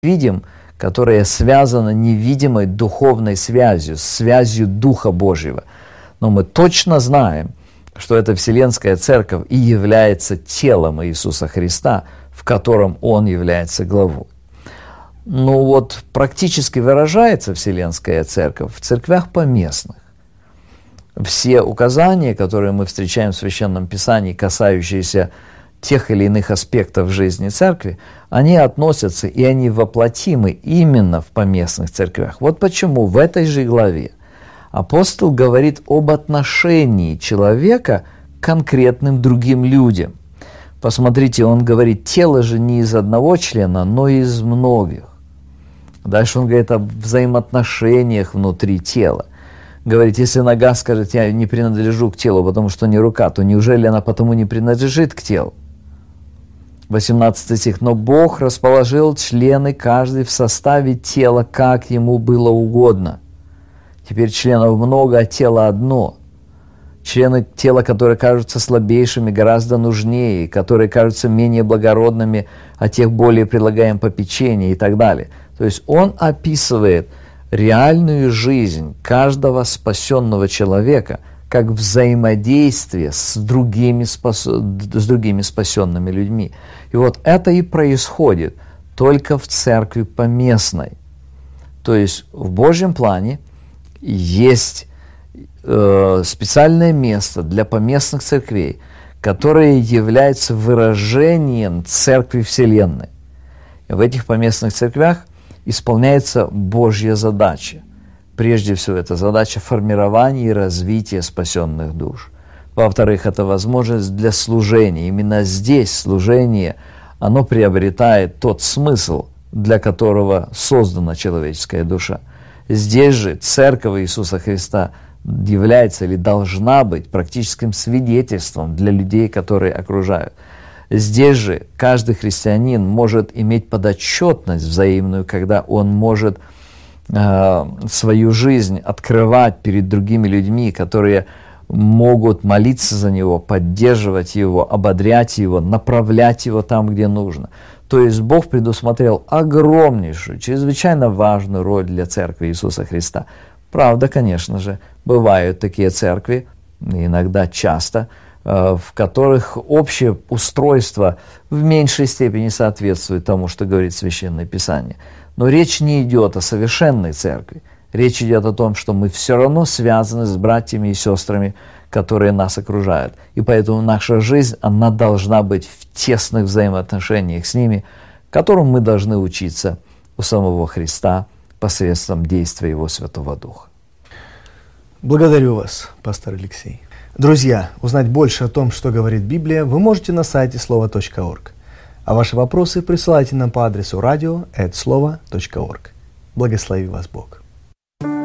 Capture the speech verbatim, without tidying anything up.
видим, которая связана невидимой духовной связью, связью Духа Божьего. Но мы точно знаем, что эта Вселенская Церковь и является телом Иисуса Христа, в котором Он является главой. Ну вот практически выражается Вселенская Церковь в церквях поместных. Все указания, которые мы встречаем в Священном Писании, касающиеся тех или иных аспектов жизни Церкви, они относятся и они воплотимы именно в поместных церквях. Вот почему в этой же главе апостол говорит об отношении человека к конкретным другим людям. Посмотрите, он говорит, тело же не из одного члена, но из многих. Дальше он говорит о взаимоотношениях внутри тела. Говорит, если нога скажет, я не принадлежу к телу, потому что не рука, то неужели она потому не принадлежит к телу? восемнадцатый стих. Но Бог расположил члены каждый в составе тела, как ему было угодно. Теперь членов много, а тело одно. Члены тела, которые кажутся слабейшими, гораздо нужнее, которые кажутся менее благородными, а тех более прилагаем попечение и так далее. То есть он описывает реальную жизнь каждого спасенного человека как взаимодействие с другими, спас... с другими спасенными людьми. И вот это и происходит только в церкви поместной. То есть в Божьем плане есть э, специальное место для поместных церквей, которое является выражением Церкви Вселенной. И в этих поместных церквях исполняется Божья задача. Прежде всего, это задача формирования и развития спасенных душ. Во-вторых, это возможность для служения. Именно здесь служение, оно приобретает тот смысл, для которого создана человеческая душа. Здесь же Церковь Иисуса Христа является или должна быть практическим свидетельством для людей, которые окружают. Здесь же каждый христианин может иметь подотчетность взаимную, когда он может э, свою жизнь открывать перед другими людьми, которые могут молиться за него, поддерживать его, ободрять его, направлять его там, где нужно. То есть Бог предусмотрел огромнейшую, чрезвычайно важную роль для Церкви Иисуса Христа. Правда, конечно же, бывают такие церкви, иногда часто, в которых общее устройство в меньшей степени соответствует тому, что говорит Священное Писание. Но речь не идет о совершенной церкви. Речь идет о том, что мы все равно связаны с братьями и сестрами, которые нас окружают. И поэтому наша жизнь, она должна быть в тесных взаимоотношениях с ними, которым мы должны учиться у самого Христа посредством действия Его Святого Духа. Благодарю вас, пастор Алексей. Друзья, узнать больше о том, что говорит Библия, вы можете на сайте слова точка орг. А ваши вопросы присылайте нам по адресу радио эт слова точка орг. Благослови вас Бог.